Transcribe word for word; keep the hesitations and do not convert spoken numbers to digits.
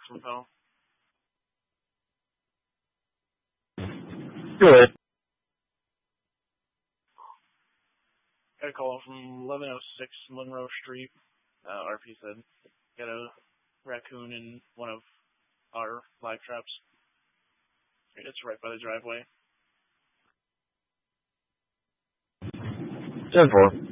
from Pell. Go ahead. Got a call from eleven oh six Monroe Street. Uh, R P said, got a raccoon in one of our live traps. It's right by the driveway. ten four.